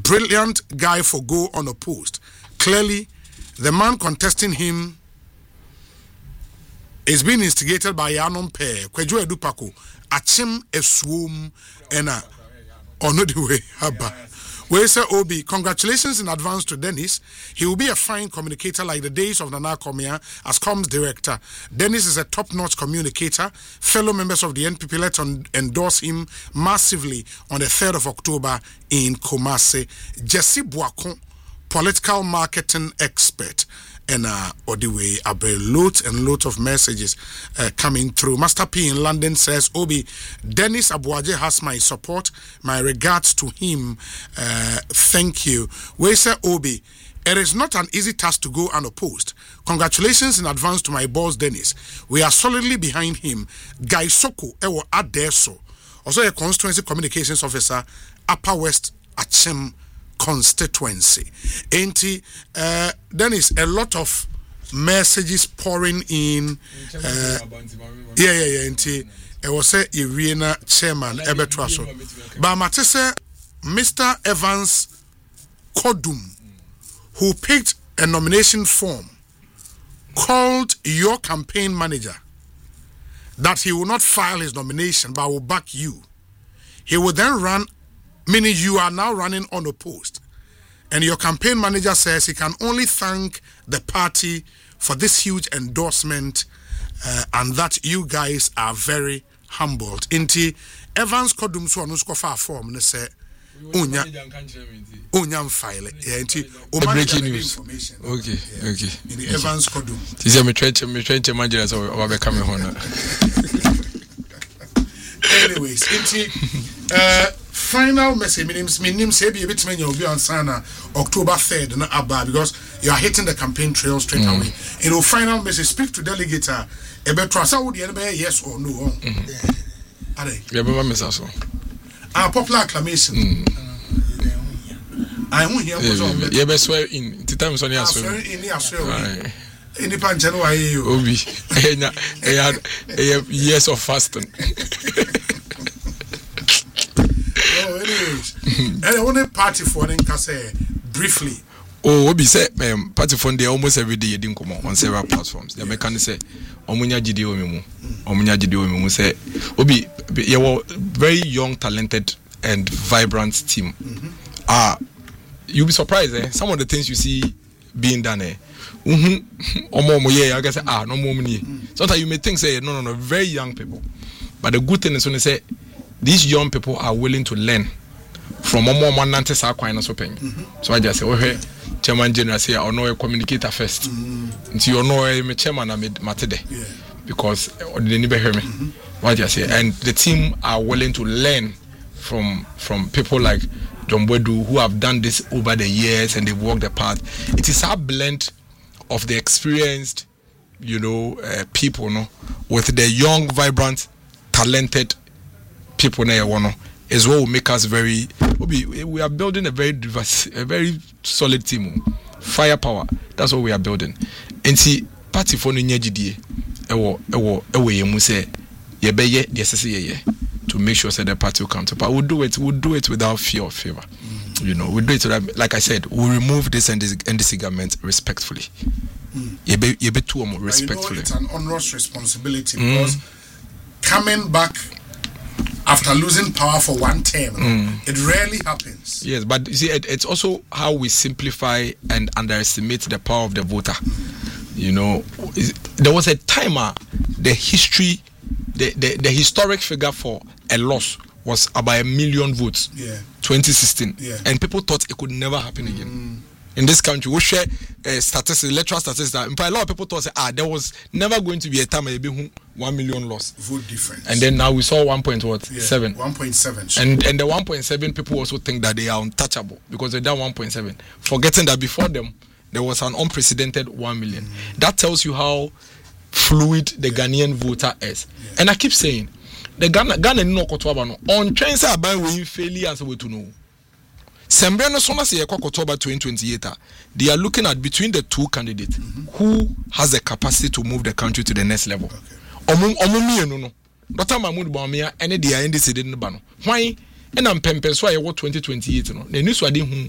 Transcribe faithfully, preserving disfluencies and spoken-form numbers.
brilliant guy for go unopposed. Clearly, the man contesting him is being instigated by Yanom Pe, Kwejo Edupako, Achim Eswum, and a ono the way haba. We say Obi, congratulations in advance to Dennis. He will be a fine communicator like the days of Nana Komia as comms director. Dennis is a top-notch communicator. Fellow members of the N P P, let's endorse him massively on the third of October in Kumasi. Jesse Boakon, political marketing expert. And uh, or the way, a lot and lot of messages uh, coming through. Master P in London says, Obi, Dennis Abuaje has my support. My regards to him. Uh, thank you. We say, Obi, it is not an easy task to go unopposed. Congratulations in advance to my boss, Dennis. We are solidly behind him. Guy Soko, Ewo Adeso, also a constituency communications officer, Upper West Achem constituency. Ain't uh Dennis, a lot of messages pouring in. Uh, yeah, yeah, yeah. Ain't it was a Irina chairman Ebetraso. But Matisse, Mister Evans Kodum, who picked a nomination form, called your campaign manager that he will not file his nomination but will back you. He will then run. Meaning you are now running unopposed. And your campaign manager says he can only thank the party for this huge endorsement uh, and that you guys are very humbled. Inti Evans Kodum so anusko fa form ne say unya unya file. Yeah, inti breaking news. Okay, yeah. okay. In the Evans Kodum. This is me trench me trench manager so we come home. Anyways, inti uh final message means meaning say be a bit many of you on Sana October third and about because you are hitting the campaign trail straight mm. away. You know, final message, speak to delegate uh Ebetrasa would the yes or no. Mm-hmm. Are they? Yeah, our popular acclamation. Mm. I won't hear what's yeah, best swear in the time Sonia swear in the swear in the panchano I you Obi years of fasting. Anyways, and I want a party for them can say briefly. Oh, Obi say um, party for them almost every day. You didn't come on several platforms. The mechanic say, "Omunya jidi omimu, omunya jidi omimu." Say, Obi, you were very young, talented, and vibrant team. Mm-hmm. Ah, you'll be surprised. Eh? Some of the things you see being done. Eh? Mm-hmm. Omo mo yeah, I guess ah no more money. Sometimes you may think say no no no very young people, but the good thing is when they say. These young people are willing to learn from more man nante sa kwan so pen. So I just say, "Oh, chairman general say I know a communicator first." Until you know a chairman am matede because they never hear me. What I say, and the team are willing to learn from from people like John Bodu who have done this over the years and they've walked the path. It is a blend of the experienced, you know, uh, people, no, with the young, vibrant, talented. People na one is what will make us very. We are building a very diverse, a very solid team. Firepower. That's what we are building. And see, party for no nyajidie. Ewo ewo ewo yemu say yebeye yesese to make sure that the party will come to power. We'll do it. We'll do it without fear or favor. Mm. You know, we'll do it. So that, like I said, we'll remove this and this and this government respectfully. Mm. Yebe yebe two more respectfully. You know, it's an onerous responsibility because mm. coming back. After losing power for one term, mm. it rarely happens. Yes, but you see, it, it's also how we simplify and underestimate the power of the voter. You know, there was a timer, the history, the, the, the historic figure for a loss was about a million votes. Yeah. twenty sixteen. Yeah. And people thought it could never happen again. Mm. In this country, we share uh, statistics, electoral statistics. That a lot of people thought, ah, there was never going to be a time maybe one million loss vote difference, and then now we saw one point what yeah, seven, one point seven, and and the one point seven people also think that they are untouchable because they done one point seven, forgetting that before them there was an unprecedented one million. Mm. That tells you how fluid the yeah. Ghanaian voter is, yeah. And I keep saying the Ghana Ghana no kotwa no on train say buy we failure as we to know. Sembreno Sona say October twenty twenty-eight. They are looking at between the two candidates mm-hmm. who has the capacity to move the country to the next level. Omo omo mi enu no. Doctor Mahmoud Bawumia ene dia ende se de no ba no. Hwan e na mpempe so aye wo twenty twenty-eight no. Na ni so ade hu